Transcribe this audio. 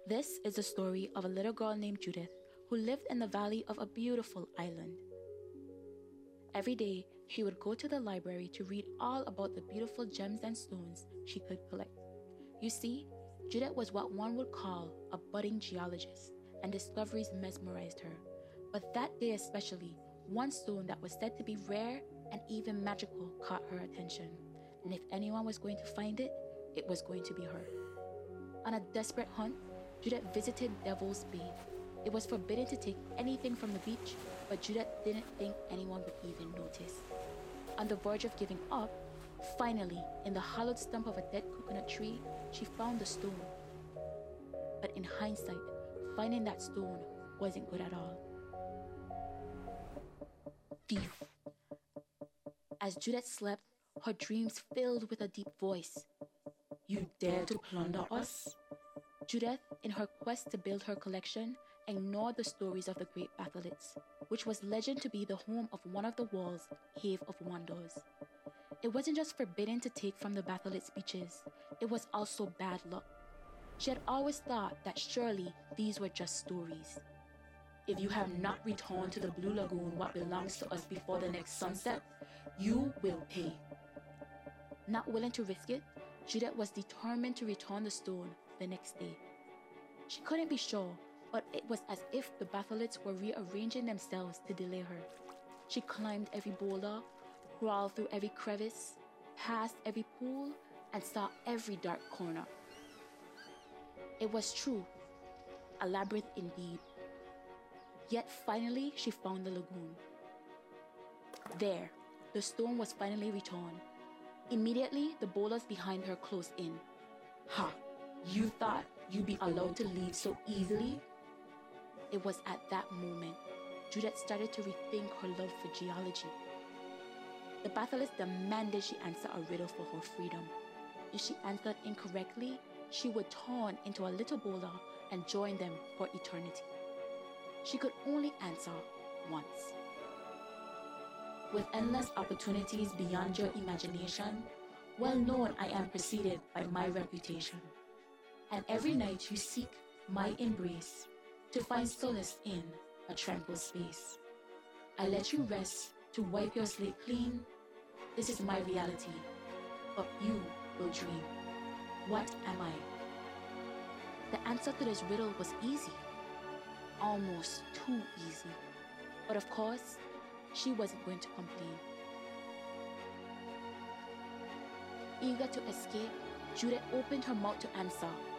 This is the story of a little girl named Judith who lived in the valley of a beautiful island. Every day, she would go to the library to read all about the beautiful gems and stones she could collect. You see, Judith was what one would call a budding geologist, and discoveries mesmerized her. But that day especially, one stone that was said to be rare and even magical caught her attention. And if anyone was going to find it, it was going to be her. On a desperate hunt, Judith visited Devil's Bay. It was forbidden to take anything from the beach, but Judith didn't think anyone would even notice. On the verge of giving up, finally, in the hollowed stump of a dead coconut tree, she found the stone. But in hindsight, finding that stone wasn't good at all. Thief. As Judith slept, her dreams filled with a deep voice. You dare to plunder us? Judith, in her quest to build her collection, ignored the stories of the Great Batholites, which was legend to be the home of one of the world's Cave of Wonders. It wasn't just forbidden to take from the Batholites' beaches, it was also bad luck. She had always thought that surely these were just stories. If you have not returned to the Blue Lagoon what belongs to us before the next sunset, you will pay. Not willing to risk it, Judith was determined to return the stone the next day. She couldn't be sure, but it was as if the Batholites were rearranging themselves to delay her. She climbed every boulder, crawled through every crevice, passed every pool, and saw every dark corner. It was true, a labyrinth indeed. Yet finally she found the lagoon. There, the stone was finally returned. Immediately, the boulders behind her closed in. Ha! You thought you'd be allowed to leave so easily? It was at that moment Judith started to rethink her love for geology. The Batholites demanded she answer a riddle for her freedom. If she answered incorrectly, she would turn into a little boulder and join them for eternity. She could only answer once. With endless opportunities beyond your imagination, well known I am preceded by my reputation. And every night you seek my embrace to find solace in a tranquil space. I let you rest to wipe your slate clean. This is my reality, but you will dream. What am I? The answer to this riddle was easy. Almost too easy. But of course, she wasn't going to complain. Eager to escape, Judith opened her mouth to answer,